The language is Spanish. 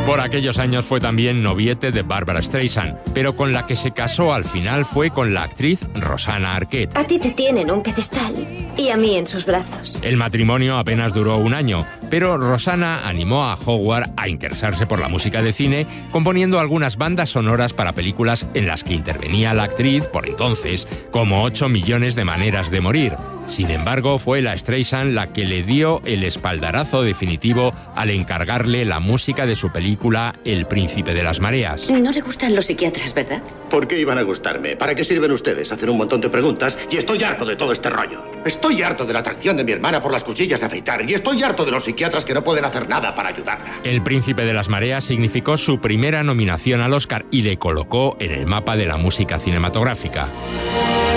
Por aquellos años fue también noviete de Barbra Streisand, pero con la que se casó al final fue con la actriz Rosanna Arquette. A ti te tienen un pedestal y a mí en sus brazos. El matrimonio apenas duró un año, pero Rosanna animó a Howard a interesarse por la música de cine, componiendo algunas bandas sonoras para películas en las que intervenía la actriz por entonces, como 8 millones de maneras de morir. Sin embargo, fue la Streisand la que le dio el espaldarazo definitivo al encargarle la música de su película El Príncipe de las Mareas. No le gustan los psiquiatras, ¿verdad? ¿Por qué iban a gustarme? ¿Para qué sirven ustedes? Hacen un montón de preguntas y estoy harto de todo este rollo. Estoy harto de la atracción de mi hermana por las cuchillas de afeitar y estoy harto de los psiquiatras que no pueden hacer nada para ayudarla. El Príncipe de las Mareas significó su primera nominación al Oscar y le colocó en el mapa de la música cinematográfica.